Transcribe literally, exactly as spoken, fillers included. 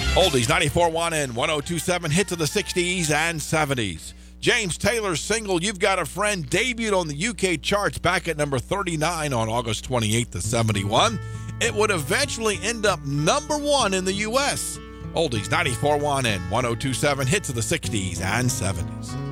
Oldies ninety-four point one and one oh two point seven hits of the sixties and seventies. James Taylor's single You've Got a Friend debuted on the U K charts back at number thirty-nine on August twenty-eighth of seventy-one. It would eventually end up number one in the U S. Oldies ninety-four point one and one oh two point seven hits of the sixties and seventies.